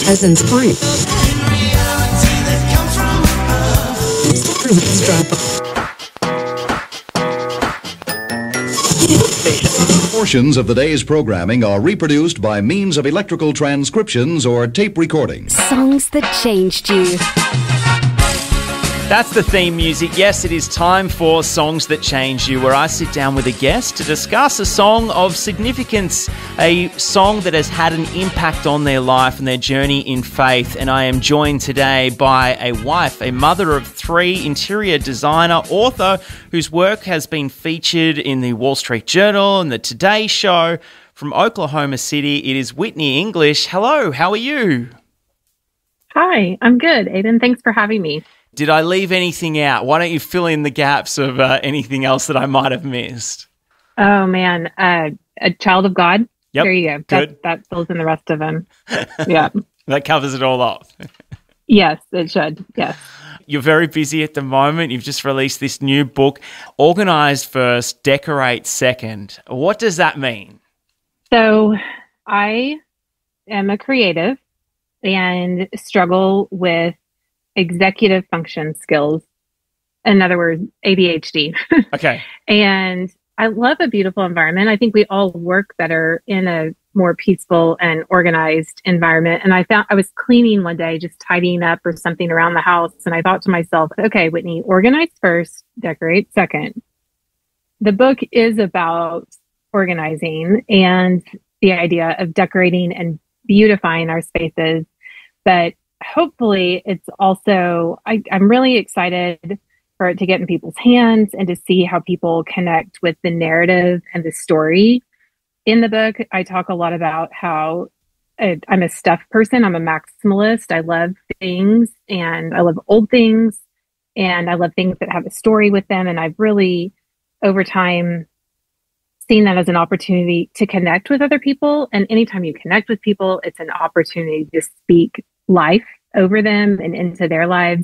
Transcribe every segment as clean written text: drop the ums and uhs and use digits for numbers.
Peasants Point. Portions of the day's programming are reproduced by means of electrical transcriptions or tape recordings. Songs that changed you. That's the theme music. Yes, it is time for Songs That Change You, where I sit down with a guest to discuss a song of significance, a song that has had an impact on their life and their journey in faith. And I am joined today by a wife, a mother of three, interior designer, author, whose work has been featured in the Wall Street Journal and the Today Show. From Oklahoma City, it is Whitney English. Hello, how are you? Hi, I'm good, Aiden. Thanks for having me. Did I leave anything out? Why don't you fill in the gaps of anything else that I might have missed? Oh, man. A child of God. Yep. There you go. Good. That fills in the rest of them. Yeah. That covers it all up. Yes, it should. Yes. You're very busy at the moment. You've just released this new book, Organize First, Decorate Second. What does that mean? So I am a creative and struggle with executive function skills. In other words, ADHD. Okay. And I love a beautiful environment. I think we all work better in a more peaceful and organized environment. And I was cleaning one day, just tidying up or something around the house. And I thought to myself, okay, Whitney, organize first, decorate second. The book is about organizing and the idea of decorating and beautifying our spaces. But hopefully it's also, I'm really excited for it to get in people's hands and to see how people connect with the narrative and the story. In the book, I talk a lot about how I'm a stuff person. I'm a maximalist. I love things and I love old things and I love things that have a story with them. And I've really, over time, seen that as an opportunity to connect with other people. And anytime you connect with people, it's an opportunity to speak life over them and into their lives.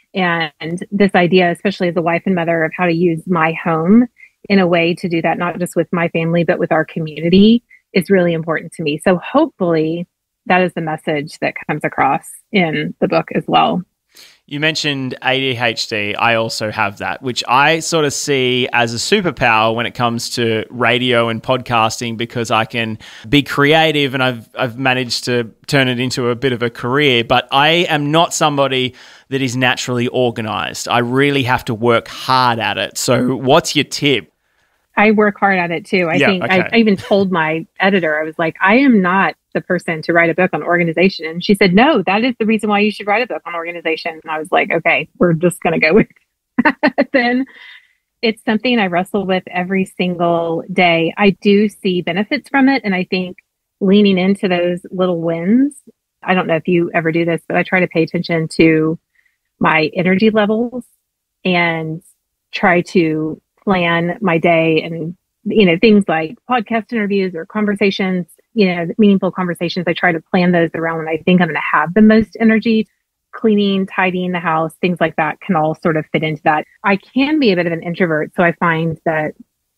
And this idea, especially as a wife and mother, of how to use my home in a way to do that, not just with my family, but with our community, is really important to me. So hopefully that is the message that comes across in the book as well. You mentioned ADHD. I also have that, which I sort of see as a superpower when it comes to radio and podcasting, because I can be creative and I've managed to turn it into a bit of a career. But I am not somebody that is naturally organized. I really have to work hard at it. So what's your tip? I work hard at it too. I even told my editor, I was like, I am not the person to write a book on organization. And she said, no, that is the reason why you should write a book on organization. And I was like, okay, we're just going to go with it. Then it's something I wrestle with every single day. I do see benefits from it. And I think leaning into those little wins, I don't know if you ever do this, but I try to pay attention to my energy levels and try to plan my day and, things like podcast interviews or conversations, meaningful conversations. I try to plan those around when I think I'm going to have the most energy. Cleaning, tidying the house, things like that can all sort of fit into that. I can be a bit of an introvert. So I find that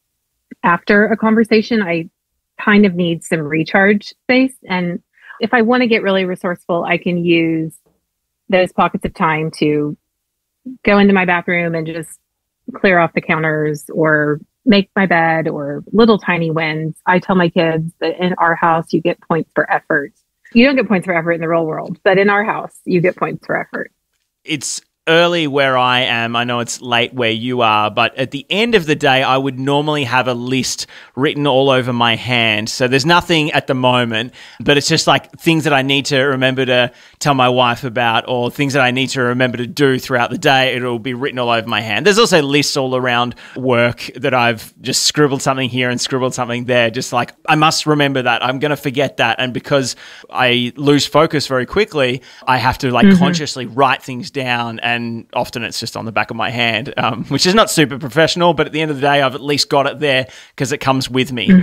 after a conversation, I kind of need some recharge space. And if I want to get really resourceful, I can use those pockets of time to go into my bathroom and just clear off the counters or make my bed, or little tiny wins. I tell my kids that in our house, you get points for effort. You don't get points for effort in the real world, but in our house, you get points for effort. It's early where I am. I know it's late where you are, but at the end of the day, I would normally have a list written all over my hand. So there's nothing at the moment, but it's just like things that I need to remember to tell my wife about, or things that I need to remember to do throughout the day. It'll be written all over my hand. There's also lists all around work that I've just scribbled something here and scribbled something there. Just like, I must remember that. I'm going to forget that. And because I lose focus very quickly, I have to consciously write things down. And often it's just on the back of my hand, which is not super professional, but at the end of the day, I've at least got it there because it comes with me.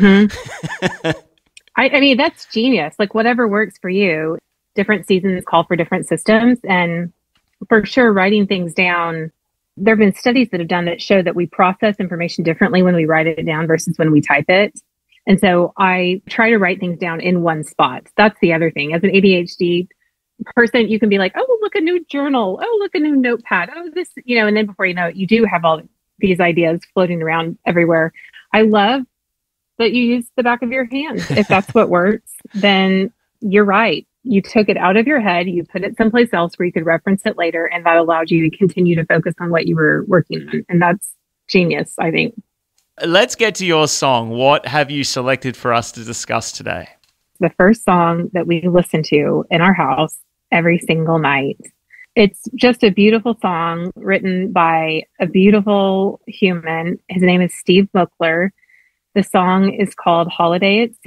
I mean, that's genius. Like, whatever works for you. Different seasons call for different systems. And for sure, writing things down, there have been studies that have done that show that we process information differently when we write it down versus when we type it. And so I try to write things down in one spot. That's the other thing. As an ADHD person, you can be like, oh, look, a new journal. Oh, look, a new notepad. Oh, this, and then before you know it, you do have all these ideas floating around everywhere. I love that you use the back of your hand. If that's what works, then you're right. You took it out of your head, you put it someplace else where you could reference it later, and that allowed you to continue to focus on what you were working on. And that's genius, I think. Let's get to your song. What have you selected for us to discuss today? The first song that we listen to in our house every single night. It's just a beautiful song written by a beautiful human. His name is Steve Moakler. The song is called Holiday at